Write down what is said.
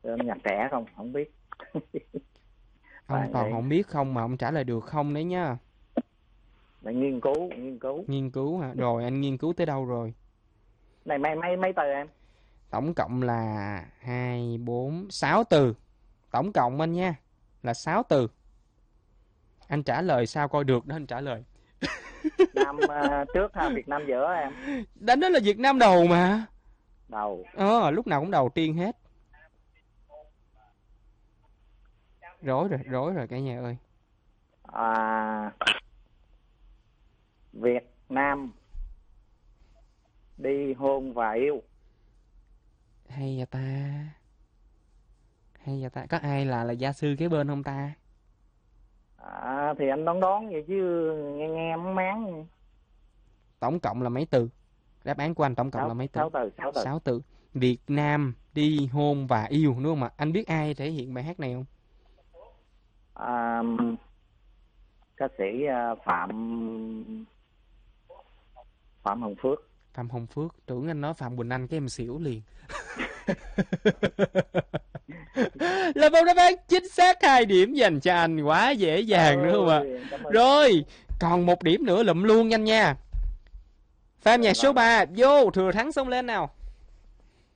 Nhạc trẻ không? Không biết. Ông toàn Bạn không biết không mà ông trả lời được không đấy nhá. bạn nghiên cứu, nghiên cứu. Nghiên cứu hả? Rồi anh nghiên cứu tới đâu rồi? Này mấy từ em? Tổng cộng là 2, 4, 6 từ. Tổng cộng anh nha. Là 6 từ. Anh trả lời sao coi được đó anh trả lời. Nam trước ha, Việt Nam giữa em? Đánh đó là Việt Nam đầu mà. Đầu. Lúc nào cũng đầu tiên hết. Rối rồi cả nhà ơi. À, Việt Nam đi hôn và yêu. Hay vậy ta. Hay vậy ta. Có ai là gia sư kế bên không ta? Thì anh đoán vậy chứ, nghe nghe máng máng. Tổng cộng là mấy từ? Đáp án của anh tổng cộng là mấy từ? Sáu từ, 6 từ. 6 từ. Việt Nam đi hôn và yêu đúng không ạ? Anh biết ai thể hiện bài hát này không? À, ca sĩ Phạm Phạm Hồng Phước. Phạm Hồng Phước. Tưởng anh nói Phạm Quỳnh Anh cái em xỉu liền. Là một đáp án chính xác 2 điểm dành cho anh. Quá dễ dàng đúng không ạ? Cảm ơn. Rồi, còn 1 điểm nữa lụm luôn nhanh nha. Pha âm nhạc số Vâng. 3 vô, Thừa Thắng xông lên nào.